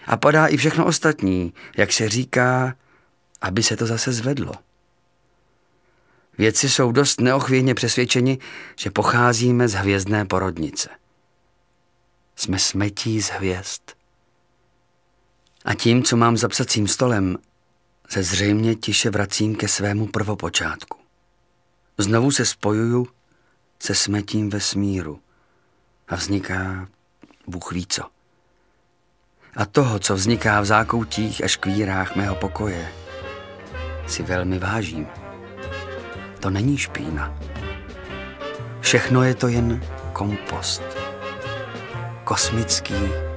A padá i všechno ostatní, jak se říká, aby se to zase zvedlo. Vědci jsou dost neochvějně přesvědčeni, že pocházíme z hvězdné porodnice. Jsme smetí z hvězd. A tím, co mám za psacím stolem, se zřejmě tiše vracím ke svému prvopočátku. Znovu se spojuju se smetím vesmíru a vzniká Bůh ví co. A toho, co vzniká v zákoutích a škvírách mého pokoje, si velmi vážím. To není špína. Všechno je to jen kompost. Kosmický